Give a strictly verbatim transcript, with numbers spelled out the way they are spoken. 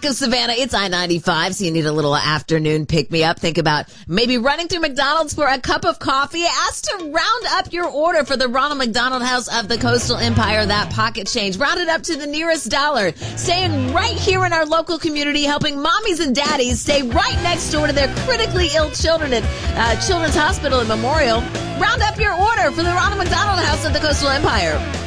back of Savannah. It's I ninety-five, so you need a little afternoon pick-me-up. Think about maybe running through McDonald's for a cup of coffee. Ask to round up your order for the Ronald McDonald House of the Coastal Empire, that pocket change. Round it up to the nearest dollar. Staying right here in our local community, helping mommies and daddies stay right next door to their critically ill children at uh, Children's Hospital and Memorial. Round up your order for the Ronald McDonald House of the Coastal Empire.